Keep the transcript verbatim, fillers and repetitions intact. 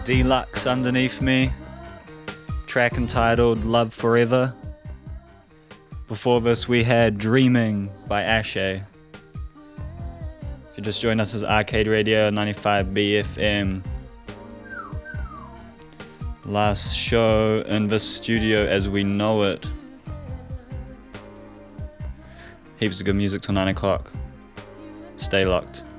Deluxe underneath me, track entitled Love Forever. Before this we had Dreaming by Ashe. If you just joined us, as Arcade Radio ninety-five B F M. Last show in this studio as we know it. Heaps of good music till nine o'clock. Stay locked.